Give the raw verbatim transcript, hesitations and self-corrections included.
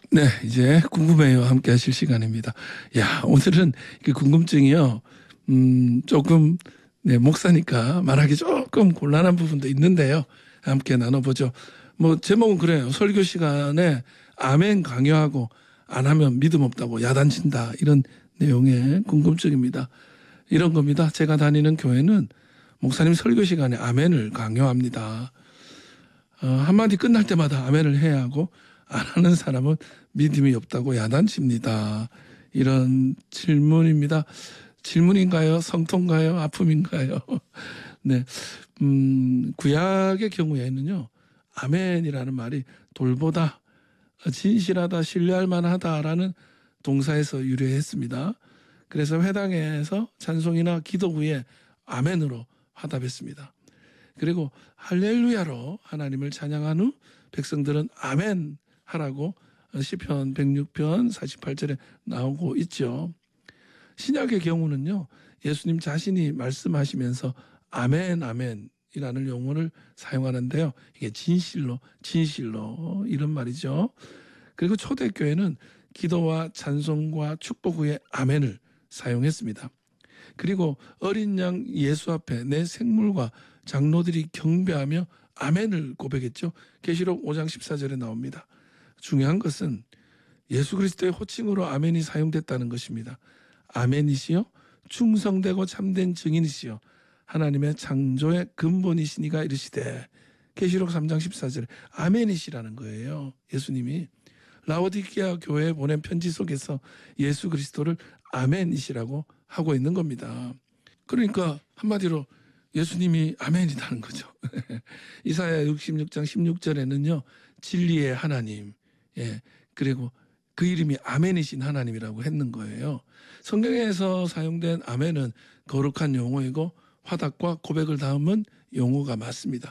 네, 이제 궁금해요. 함께 하실 시간입니다. 야, 오늘은 그 궁금증이요. 음, 조금, 네, 목사니까 말하기 조금 곤란한 부분도 있는데요. 함께 나눠보죠. 뭐, 제목은 그래요. 설교 시간에 아멘 강요하고 안 하면 믿음 없다고 야단친다. 이런 내용의 궁금증입니다. 이런 겁니다. 제가 다니는 교회는 목사님 설교 시간에 아멘을 강요합니다. 어, 한마디 끝날 때마다 아멘을 해야 하고 안 하는 사람은 믿음이 없다고 야단칩니다. 이런 질문입니다. 질문인가요? 성토인가요? 아픔인가요? 네, 음, 구약의 경우에는요, 아멘이라는 말이 돌보다, 진실하다, 신뢰할 만하다라는 동사에서 유래했습니다. 그래서 회당에서 찬송이나 기도 후에 아멘으로 화답했습니다. 그리고 할렐루야로 하나님을 찬양한 후 백성들은 아멘 하라고 시편 백육 편 사십팔 절에 나오고 있죠. 신약의 경우는요, 예수님 자신이 말씀하시면서 아멘 아멘이라는 용어를 사용하는데요. 이게 진실로 진실로 이런 말이죠. 그리고 초대교회는 기도와 찬송과 축복 후에 아멘을 사용했습니다. 그리고 어린 양 예수 앞에 내 생물과 장로들이 경배하며 아멘을 고백했죠. 계시록 오 장 십사 절에 나옵니다. 중요한 것은 예수 그리스도의 호칭으로 아멘이 사용됐다는 것입니다. 아멘이시여 충성되고 참된 증인이시여 하나님의 창조의 근본이시니가 이르시되, 계시록 삼 장 십사 절에 아멘이시라는 거예요. 예수님이 라오디게아 교회에 보낸 편지 속에서 예수 그리스도를 아멘이시라고 하고 있는 겁니다. 그러니까 한마디로 예수님이 아멘이라는 거죠. 이사야 육십육 장 십육 절에는요, 진리의 하나님, 예, 그리고 그 이름이 아멘이신 하나님이라고 했는 거예요. 성경에서 사용된 아멘은 거룩한 용어이고 화답과 고백을 담은 용어가 맞습니다.